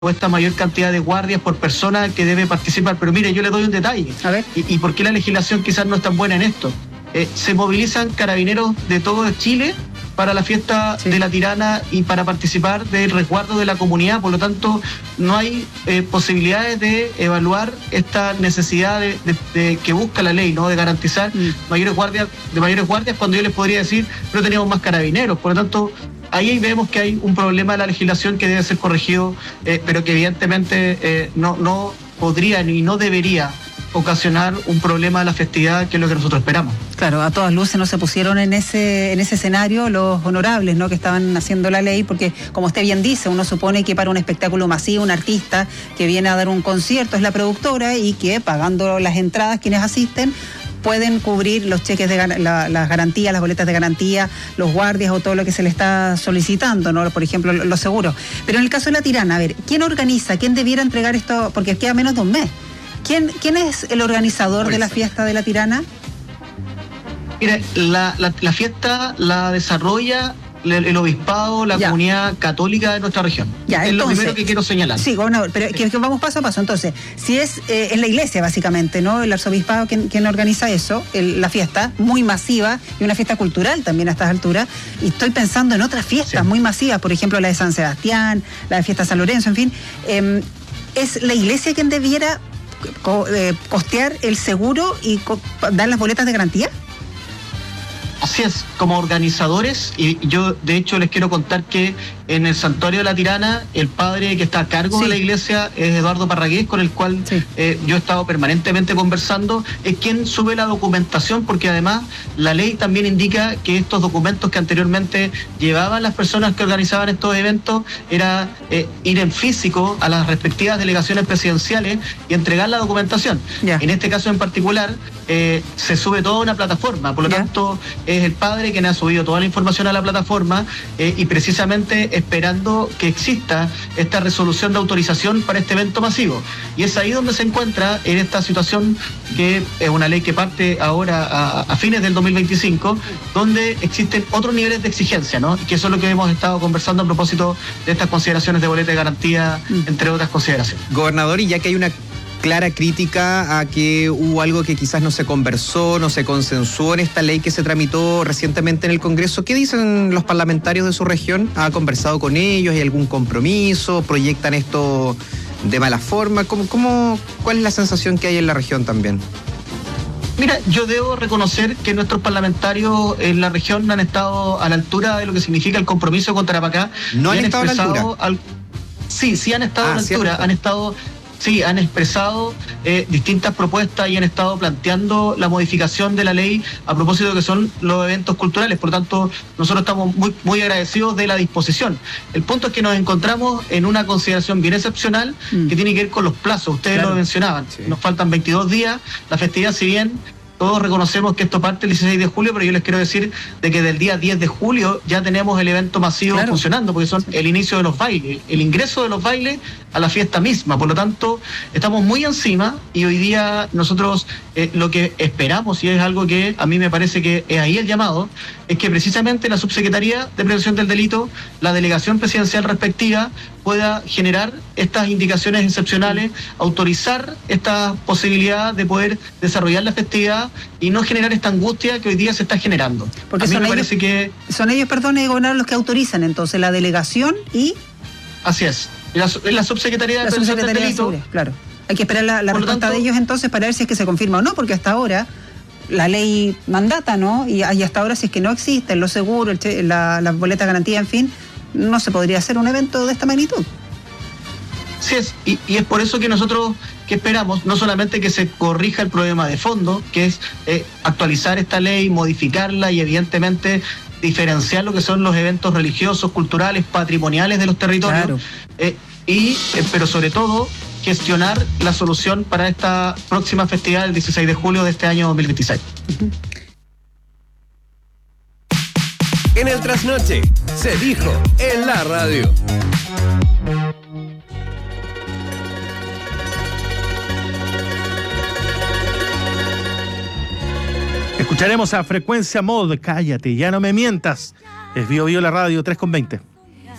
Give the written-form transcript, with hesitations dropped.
esta mayor cantidad de guardias por persona que debe participar. Pero mire, yo le doy un detalle. A ver. ¿Y por qué la legislación quizás no es tan buena en esto? Se movilizan carabineros de todo Chile para la fiesta de la Tirana y para participar del resguardo de la comunidad. Por lo tanto, no hay posibilidades de evaluar esta necesidad de que busca la ley, ¿no? De garantizar mayores guardias, cuando yo les podría decir no teníamos más carabineros. Por lo tanto, ahí vemos que hay un problema de la legislación que debe ser corregido, pero que evidentemente no podría y no debería ocasionar un problema a la festividad, que es lo que nosotros esperamos. Claro, a todas luces no se pusieron en ese escenario los honorables, ¿no?, que estaban haciendo la ley, porque como usted bien dice, uno supone que para un espectáculo masivo, un artista que viene a dar un concierto es la productora y que pagando las entradas quienes asisten pueden cubrir los cheques de las garantías, las boletas de garantía, los guardias o todo lo que se le está solicitando, ¿no? Por ejemplo, los seguros. Pero en el caso de la Tirana, a ver, ¿quién organiza? ¿Quién debiera entregar esto? Porque queda menos de un mes. ¿Quién es el organizador de la fiesta de la Tirana? Mira, la fiesta la desarrolla el obispado, la comunidad católica de nuestra región. Ya, es entonces, lo primero que quiero señalar. Sí, gobernador, pero que vamos paso a paso. Entonces, si es la iglesia, básicamente, ¿no? El arzobispado quien organiza eso, la fiesta, muy masiva, y una fiesta cultural también a estas alturas, y estoy pensando en otras fiestas muy masivas, por ejemplo, la de San Sebastián, la de Fiesta San Lorenzo, en fin. ¿Es la iglesia quien debiera costear el seguro y dar las boletas de garantía? Así es, como organizadores, y yo de hecho les quiero contar que en el Santuario de la Tirana, el padre que está a cargo de la iglesia es Eduardo Parragués, con el cual yo he estado permanentemente conversando, es quien sube la documentación, porque además la ley también indica que estos documentos que anteriormente llevaban las personas que organizaban estos eventos era ir en físico a las respectivas delegaciones presidenciales y entregar la documentación. En este caso en particular, se sube toda una plataforma, por lo tanto es el padre quien ha subido toda la información a la plataforma y precisamente esperando que exista esta resolución de autorización para este evento masivo. Y es ahí donde se encuentra en esta situación, que es una ley que parte ahora a fines del 2025, donde existen otros niveles de exigencia, ¿no? Que eso es lo que hemos estado conversando a propósito de estas consideraciones de boleta de garantía, entre otras consideraciones. Gobernador, y ya que hay una clara crítica a que hubo algo que quizás no se conversó, no se consensuó en esta ley que se tramitó recientemente en el Congreso, ¿qué dicen los parlamentarios de su región? ¿Ha conversado con ellos? ¿Hay algún compromiso? ¿Proyectan esto de mala forma? ¿Cuál es la sensación que hay en la región también? Mira, yo debo reconocer que nuestros parlamentarios en la región han estado a la altura de lo que significa el compromiso con Tarapacá. ¿No han estado a la altura? Sí han estado a la altura, han expresado distintas propuestas y han estado planteando la modificación de la ley a propósito de que son los eventos culturales. Por lo tanto, nosotros estamos muy agradecidos de la disposición. El punto es que nos encontramos en una consideración bien excepcional que tiene que ver con los plazos. Ustedes lo mencionaban. Nos faltan 22 días. La festividad, si bien todos reconocemos que esto parte el 16 de julio, pero yo les quiero decir de que del día 10 de julio ya tenemos el evento masivo funcionando, porque son el inicio de los bailes, el ingreso de los bailes a la fiesta misma. Por lo tanto, estamos muy encima y hoy día nosotros lo que esperamos, y es algo que a mí me parece que es ahí el llamado, es que precisamente la Subsecretaría de Prevención del Delito, la delegación presidencial respectiva, pueda generar estas indicaciones excepcionales, autorizar esta posibilidad de poder desarrollar la festividad y no generar esta angustia que hoy día se está generando. Porque son ellos, gobernador, los que autorizan entonces la delegación y... Así es, la Subsecretaría de Prevención del Delito. Claro, hay que esperar la respuesta de ellos entonces para ver si es que se confirma o no, porque hasta ahora la ley mandata, ¿no? Y hasta ahora, si es que no existen los seguros, la boleta de garantía, en fin, no se podría hacer un evento de esta magnitud. Sí es, y es por eso que nosotros que esperamos no solamente que se corrija el problema de fondo, que es actualizar esta ley, modificarla y evidentemente diferenciar lo que son los eventos religiosos, culturales, patrimoniales de los territorios, pero sobre todo gestionar la solución para esta próxima festividad del 16 de julio de este año 2026. En el Trasnoche se dijo en la radio. Escucharemos a Frecuencia Mod, Cállate, ya no me mientas. Es Bio Bio la radio 3:20.